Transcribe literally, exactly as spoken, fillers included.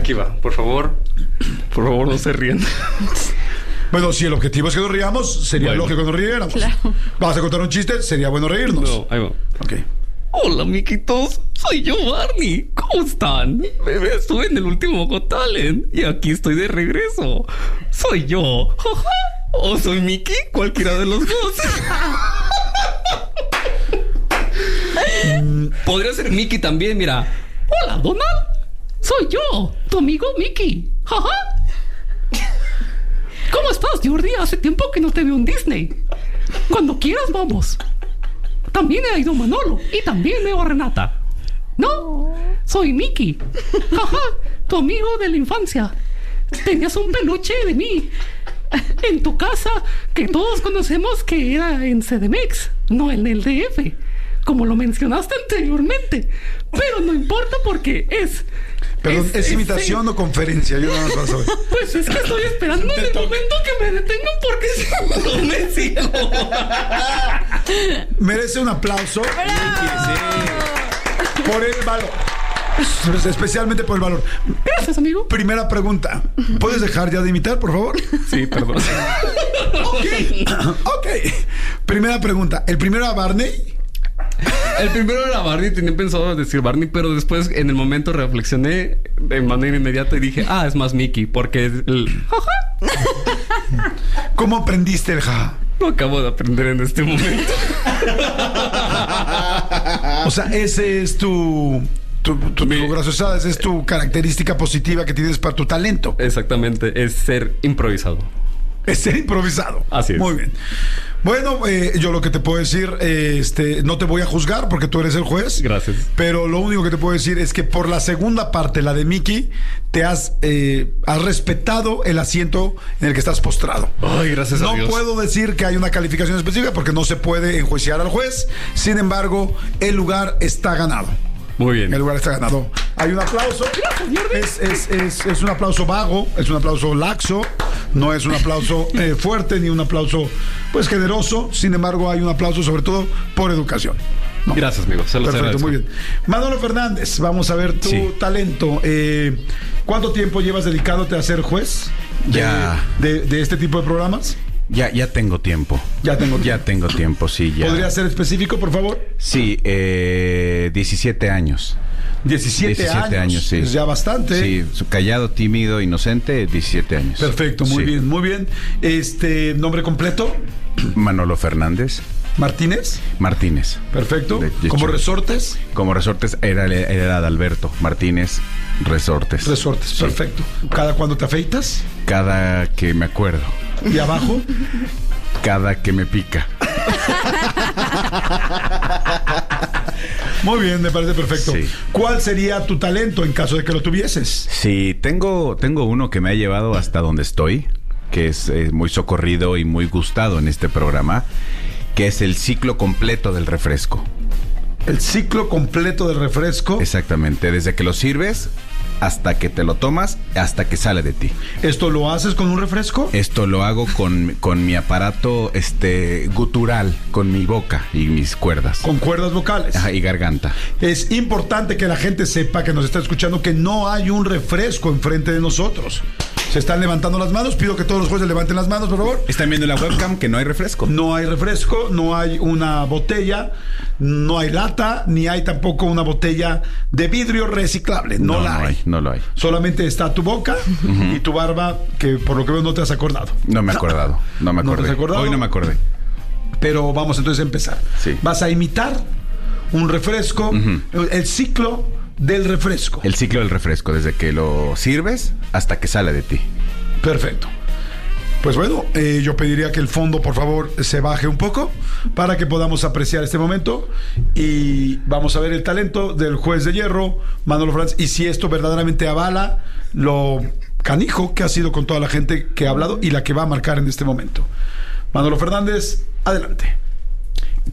Aquí va, por favor. Por favor, no se ríen. Bueno, si el objetivo es que nos riamos, sería bueno. lógico que nos riéramos. Claro. ¿Vas a contar un chiste? Sería bueno reírnos. No, ahí va. Ok. Hola, miquitos. Soy yo, Barney. ¿Cómo están? Estuve en el último Got Talent y aquí estoy de regreso. Soy yo. O soy Mickey, cualquiera de los dos. Podría ser Mickey también, mira. Hola, Donald. Soy yo, tu amigo Mickey. Jaja. ¿Cómo estás, Jordi? Hace tiempo que no te veo en Disney. Cuando quieras, vamos. También he ido Manolo y también veo a Renata. No, soy Mickey. Jaja, tu amigo de la infancia. Tenías un peluche de mí en tu casa que todos conocemos que era en C D M X, no en el D F, como lo mencionaste anteriormente. Pero no importa porque es... Perdón, ¿es, ¿es imitación es, o conferencia? Yo no lo saber. Pues es que estoy esperando en el momento que me detengan porque si no me sigo. Merece un aplauso. Sí. Por el valor. Especialmente por el valor. Gracias, amigo. Primera pregunta. ¿Puedes dejar ya de imitar, por favor? Sí, perdón. Ok. Ok. Primera pregunta. ¿El primero a Barney? El primero era Barney, tenía pensado decir Barney, pero después en el momento reflexioné de manera inmediata y dije, ah, es más Mickey, porque es el... ¿Cómo aprendiste el ja? Lo acabo de aprender en este momento. O sea, ese es tu... Tu, tu, Mi... tu graciosada, esa es tu característica positiva que tienes para tu talento. Exactamente, es ser improvisado. Es ser improvisado. Así es. Muy bien. Bueno, eh, yo lo que te puedo decir, eh, este, no te voy a juzgar porque tú eres el juez. Gracias. Pero lo único que te puedo decir es que por la segunda parte, la de Mickey, te has, eh, has respetado el asiento en el que estás postrado. Ay, gracias no a Dios. No puedo decir que hay una calificación específica porque no se puede enjuiciar al juez. Sin embargo, el lugar está ganado. Muy bien. El lugar está ganado. Hay un aplauso. Es, es, es, es un aplauso vago, es un aplauso laxo, no es un aplauso eh, fuerte ni un aplauso pues generoso. Sin embargo, hay un aplauso sobre todo por educación. No. Gracias, amigo. Se los Perfecto, muy bien. Manolo Fernández, vamos a ver tu sí. talento. Eh, ¿Cuánto tiempo llevas dedicándote a ser juez de, ya. de, de este tipo de programas? Ya, ya tengo tiempo. Ya tengo tiempo. Ya tengo tiempo, sí. Ya. ¿Podría ser específico, por favor? Sí, eh, diecisiete años. diecisiete, diecisiete años. años, sí. Es ya bastante. Sí, callado, tímido, inocente, diecisiete años. Perfecto, muy sí. bien, muy bien. Este, ¿nombre completo? Manolo Fernández. ¿Martínez? Martínez. Perfecto. De, de ¿Como hecho, resortes? Como resortes era, era Adalberto. Martínez, resortes. Resortes, sí. Perfecto. ¿Cada cuándo te afeitas? Cada que me acuerdo. ¿Y abajo? Cada que me pica. Muy bien, me parece perfecto. Sí. ¿Cuál sería tu talento en caso de que lo tuvieses? Sí, tengo, tengo uno que me ha llevado hasta donde estoy, que es eh, muy socorrido y muy gustado en este programa, que es el ciclo completo del refresco. El ciclo completo del refresco. Exactamente, desde que lo sirves hasta que te lo tomas, hasta que sale de ti. ¿Esto lo haces con un refresco? Esto lo hago con, con mi aparato este, gutural, con mi boca y mis cuerdas. Con cuerdas vocales. Ajá, y garganta. Es importante que la gente sepa, que nos está escuchando, que no hay un refresco enfrente de nosotros. Se están levantando las manos. Pido que todos los jueces levanten las manos, por favor. Están viendo en la webcam que no hay refresco. No hay refresco, no hay una botella, no hay lata, ni hay tampoco una botella de vidrio reciclable. No, no la no hay. hay. No lo hay. Solamente está tu boca uh-huh. y tu barba, que por lo que veo no te has acordado. No me he acordado. No me acordé. ¿No te has acordado? Hoy no me acordé. Pero vamos entonces a empezar. Sí. Vas a imitar un refresco, uh-huh. el ciclo del refresco. El ciclo del refresco, desde que lo sirves hasta que sale de ti. Perfecto. Pues bueno, eh, yo pediría que el fondo, por favor, se baje un poco para que podamos apreciar este momento y vamos a ver el talento del juez de hierro, Manolo Fernández, y si esto verdaderamente avala lo canijo que ha sido con toda la gente que ha hablado y la que va a marcar en este momento. Manolo Fernández, adelante.